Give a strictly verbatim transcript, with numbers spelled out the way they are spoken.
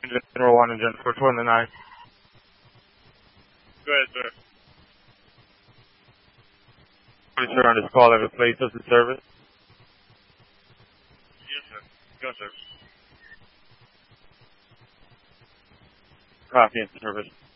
General one and Gen four twenty-nine. Go ahead, sir. Pretty sure on this call have a place of the service. Yes, sir. Go, sir. Copy and service.